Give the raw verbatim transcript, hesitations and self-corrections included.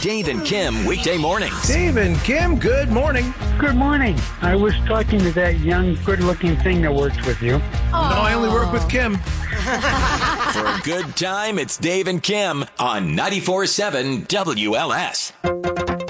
Dave and Kim weekday mornings. Dave and Kim, good morning. Good morning. I was talking to that young, good-looking thing that works with you. No, I only work with Kim. For a good time, it's Dave and Kim on ninety-four point seven W L S.